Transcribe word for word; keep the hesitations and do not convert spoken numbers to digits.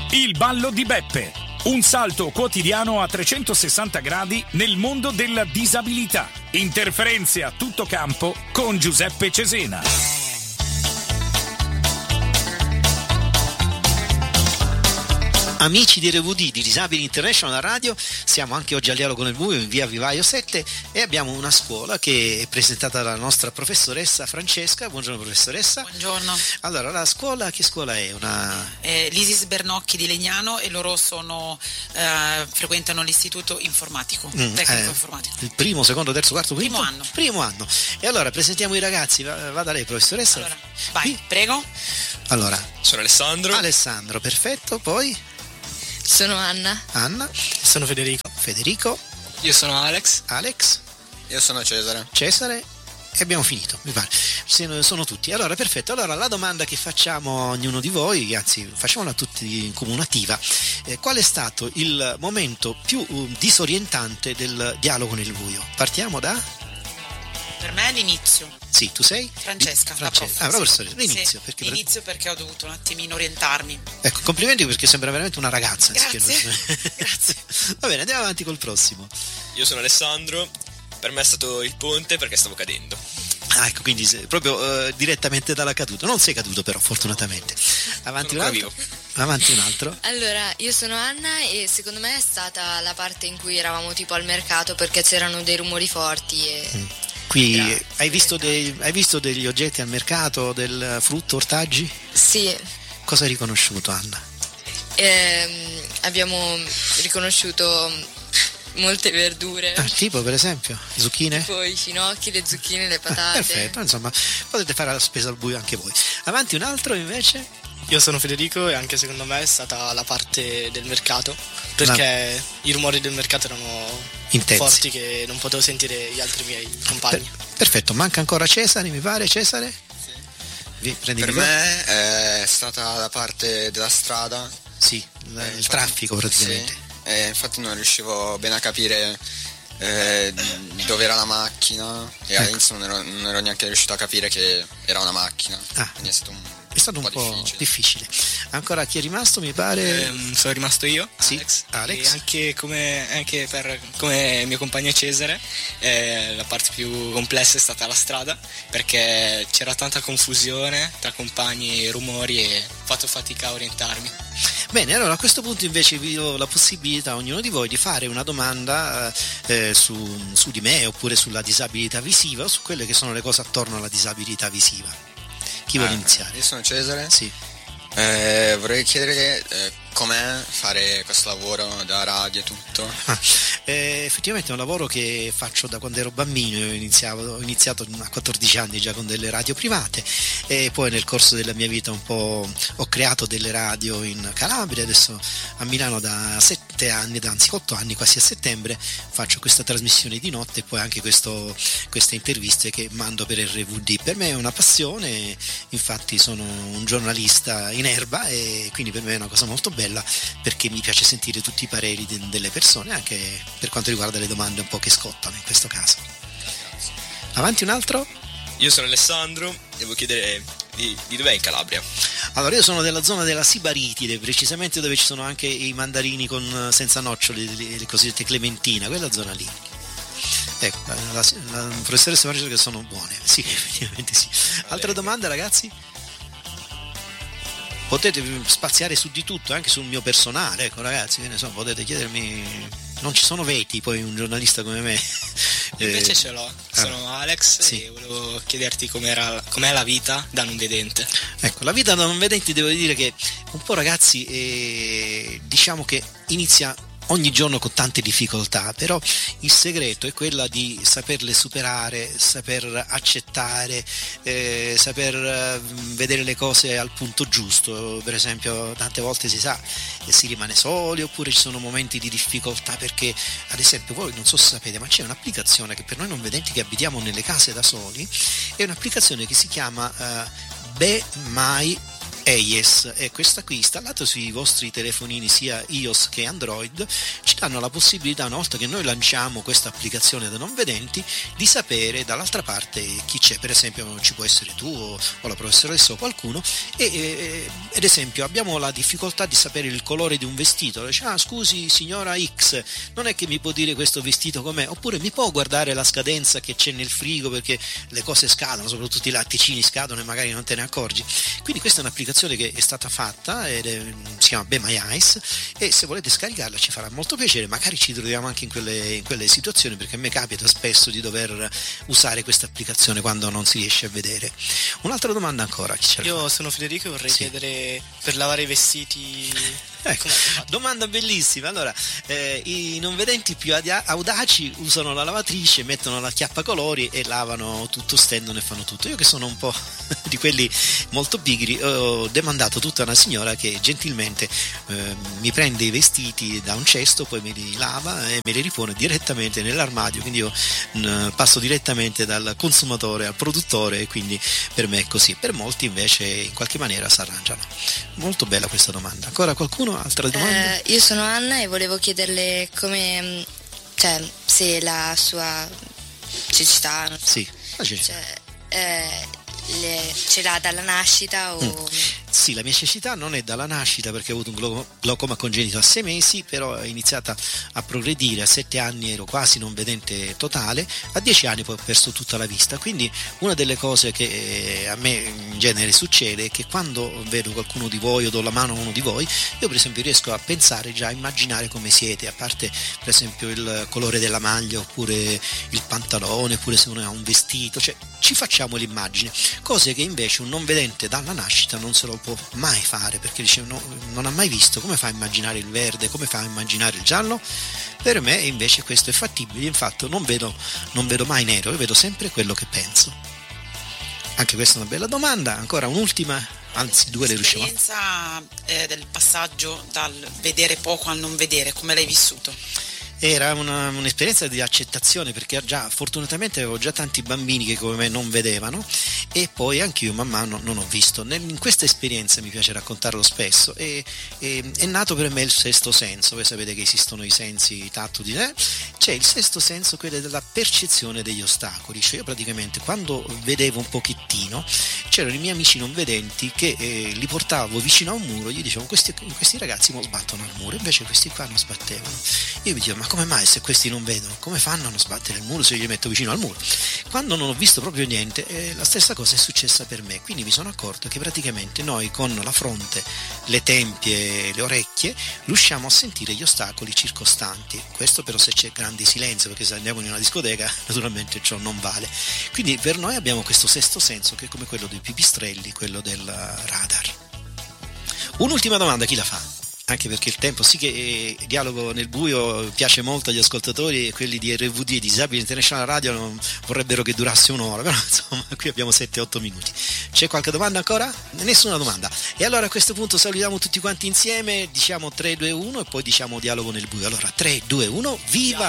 Il ballo di Beppe. Un salto quotidiano a trecentosessanta gradi nel mondo della disabilità. Interferenze a tutto campo con Giuseppe Cesena. Amici di R V D, di Disabili International Radio, siamo anche oggi al Dialogo nel Buio in via Vivaio sette e abbiamo una scuola che è presentata dalla nostra professoressa Francesca. Buongiorno professoressa. Buongiorno. Allora, la scuola, che scuola è? Una... È l'Isis Bernocchi di Legnano e loro sono eh, frequentano l'istituto informatico, mm, tecnico eh, informatico. Il primo, secondo, terzo, quarto, quinto? Primo anno. Primo anno. E allora presentiamo i ragazzi, va, vada lei professoressa. Allora, vai, Qui. prego. Allora, sono Alessandro. Alessandro, perfetto, poi... Sono Anna. Anna. Sono Federico. Federico. Io sono Alex. Alex. Io sono Cesare. Cesare. E abbiamo finito, mi pare. Sono tutti. Allora, perfetto. Allora, la domanda che facciamo a ognuno di voi, anzi, facciamola a tutti in comunicativa. Eh, qual è stato il momento più uh, disorientante del dialogo nel buio? Partiamo da... Per me è l'inizio. Sì, tu sei? Francesca, Francesca. la prof. Ah, professore, l'inizio. Sì, perché l'inizio perché ho dovuto un attimino orientarmi. Ecco, complimenti perché sembra veramente una ragazza. Grazie. Grazie. Va bene, andiamo avanti col prossimo. Io sono Alessandro. Per me è stato il ponte perché stavo cadendo. Ah, ecco, quindi sei proprio uh, direttamente dalla caduta. Non sei caduto però, fortunatamente. Avanti un altro. Avanti un altro. Allora, io sono Anna e secondo me è stata la parte in cui eravamo tipo al mercato perché c'erano dei rumori forti e... Mm. Qui Era hai visto, dei, hai visto degli oggetti al mercato, del frutto, ortaggi? Sì. Cosa hai riconosciuto, Anna? Ehm, abbiamo riconosciuto molte verdure. Ah, tipo per esempio zucchine? Tipo i finocchi, le zucchine, le patate. Ah, perfetto, insomma potete fare la spesa al buio anche voi. Avanti un altro invece? Io sono Federico e anche secondo me è stata la parte del mercato perché no. I rumori del mercato erano intensi, forti che non potevo sentire gli altri miei compagni. Per, perfetto, manca ancora Cesare, mi pare. Cesare? Sì. Vi, prendi per me è stata la parte della strada. Sì, la, eh, il infatti, traffico praticamente. Sì, e infatti non riuscivo bene a capire eh, dove era la macchina e ecco. All'inizio non ero, non ero neanche riuscito a capire che era una macchina. Ah. Quindi è stato un È stato un, un po', po difficile. difficile. Ancora chi è rimasto, mi pare? Eh, sono rimasto io, sì, Alex. Alex. E anche come, anche per come mio compagno Cesare, eh, la parte più complessa è stata la strada, perché c'era tanta confusione tra compagni e rumori e ho fatto fatica a orientarmi. Bene, allora a questo punto invece vi do la possibilità a ognuno di voi di fare una domanda eh, su, su di me oppure sulla disabilità visiva o su quelle che sono le cose attorno alla disabilità visiva. Chi vuole ah, iniziare? Io sono Cesare. Sì. Eh, vorrei chiedere eh, com'è fare questo lavoro da radio e tutto. Ah, eh, effettivamente è un lavoro che faccio da quando ero bambino. Io iniziavo, ho iniziato a quattordici anni già con delle radio private e poi nel corso della mia vita un po' ho creato delle radio in Calabria. Adesso a Milano da sette anni, anzi otto anni, quasi a settembre, faccio questa trasmissione di notte e poi anche questo, queste interviste che mando per R V D. Per me è una passione, infatti sono un giornalista in erba e quindi per me è una cosa molto bella perché mi piace sentire tutti i pareri de- delle persone, anche per quanto riguarda le domande un po' che scottano in questo caso. Avanti un altro? Io sono Alessandro, devo chiedere di, di dov'è in Calabria? Allora io sono della zona della Sibaritide, precisamente dove ci sono anche i mandarini con, senza nocciole, le, le cosiddette clementina, quella zona lì. Ecco, la, la, la professoressa Francesca che sono buone, sì, effettivamente sì. Altre domande ragazzi? Potete spaziare su di tutto, anche sul mio personale, ecco ragazzi, che ne so, potete chiedermi, non ci sono veti, poi un giornalista come me. Invece eh, ce l'ho, sono ah, Alex sì. E volevo chiederti com'era, com'è la vita da non vedente. Ecco, la vita da non vedenti devo dire che un po' ragazzi, eh, diciamo che inizia ogni giorno con tante difficoltà, però il segreto è quella di saperle superare, saper accettare, eh, saper eh, vedere le cose al punto giusto. Per esempio tante volte si sa che si rimane soli oppure ci sono momenti di difficoltà perché ad esempio voi non so se sapete ma c'è un'applicazione che per noi non vedenti che abitiamo nelle case da soli è un'applicazione che si chiama eh, Be My Eyes, e questa qui, installata sui vostri telefonini sia iOS che Android, ci danno la possibilità, una volta che noi lanciamo questa applicazione da non vedenti, di sapere dall'altra parte chi c'è. Per esempio ci può essere tu o, o la professoressa o qualcuno, e eh, ad esempio abbiamo la difficoltà di sapere il colore di un vestito. Dice, ah scusi signora X, non è che mi può dire questo vestito com'è? Oppure mi può guardare la scadenza che c'è nel frigo, perché le cose scadono, soprattutto i latticini scadono e magari non te ne accorgi. Quindi questa è un'applicazione che è stata fatta ed è, si chiama Be My Eyes, e se volete scaricarla ci farà molto piacere. Magari ci troviamo anche in quelle, in quelle situazioni, perché a me capita spesso di dover usare questa applicazione quando non si riesce a vedere. Un'altra domanda ancora, chi c'è? Io sono Federico e vorrei sì. chiedere per lavare i vestiti. Ecco, domanda bellissima. Allora, eh, i non vedenti più audaci usano la lavatrice, mettono la chiappacolori e lavano tutto, stendono e fanno tutto. Io, che sono un po' di quelli molto pigri, ho demandato tutta una signora che gentilmente eh, mi prende i vestiti da un cesto, poi me li lava e me li ripone direttamente nell'armadio. Quindi io mh, passo direttamente dal consumatore al produttore, e quindi per me è così. Per molti invece in qualche maniera si arrangiano. Molto bella questa domanda. Ancora qualcuno? Altra domanda? Eh, io sono Anna e volevo chiederle come, cioè, se la sua cecità, non so, sì, la cecità. Cioè, eh, le, ce l'ha dalla nascita o... Mm. Sì, la mia cecità non è dalla nascita, perché ho avuto un glau- glaucoma congenito a sei mesi, però è iniziata a progredire. A sette anni ero quasi non vedente totale, a dieci anni poi ho perso tutta la vista. Quindi una delle cose che eh, a me in genere succede è che quando vedo qualcuno di voi o do la mano a uno di voi, io per esempio riesco a pensare, già a immaginare come siete, a parte per esempio il colore della maglia, oppure il pantalone, oppure se uno ha un vestito, cioè ci facciamo l'immagine, cose che invece un non vedente dalla nascita non se lo può mai fare, perché dice no, non ha mai visto. Come fa a immaginare il verde, come fa a immaginare il giallo? Per me invece questo è fattibile. Infatti non vedo, non vedo mai nero, io vedo sempre quello che penso. Anche questa è una bella domanda. Ancora un'ultima, anzi due le riusciamo. L'esperienza eh, del passaggio dal vedere poco al non vedere, come l'hai vissuto? Era una, un'esperienza di accettazione, perché già fortunatamente avevo già tanti bambini che come me non vedevano, e poi anch'io man mano non ho visto. In questa esperienza, mi piace raccontarlo spesso, e, e, è nato per me il sesto senso. Voi sapete che esistono i sensi tatto di eh? C'è il sesto senso, quello della percezione degli ostacoli. Cioè io praticamente quando vedevo un pochettino, c'erano i miei amici non vedenti che eh, li portavo vicino a un muro, gli dicevo questi, questi ragazzi mo sbattono al muro, invece questi qua non sbattevano. Io mi dicevo, ma come mai, se questi non vedono, come fanno a non sbattere il muro se io li metto vicino al muro? Quando non ho visto proprio niente, eh, la stessa cosa è successa per me. Quindi mi sono accorto che praticamente noi con la fronte, le tempie, le orecchie riusciamo a sentire gli ostacoli circostanti. Questo però se c'è grande silenzio, perché se andiamo in una discoteca naturalmente ciò non vale. Quindi per noi abbiamo questo sesto senso, che è come quello dei pipistrelli, quello del radar. Un'ultima domanda, chi la fa? Anche perché il tempo, sì che eh, Dialogo nel buio piace molto agli ascoltatori, e quelli di R V D e Disabili International Radio non vorrebbero che durasse un'ora, però insomma qui abbiamo sette otto minuti. C'è qualche domanda ancora? Nessuna domanda. E allora a questo punto salutiamo tutti quanti insieme, diciamo tre due uno e poi diciamo Dialogo nel buio. Allora tre due uno, viva!